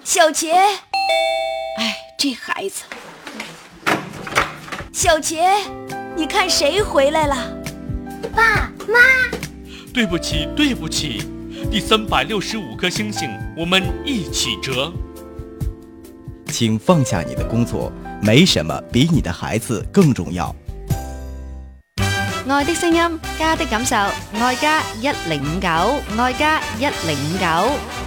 小杰，哎，这孩子。小杰，你看谁回来了？ 爸妈。 对不起，对不起，第365颗星星，我们一起折。 请放下你的工作，没什么比你的孩子更重要。 愛的聲音，家的感受，愛家1059，愛家1059。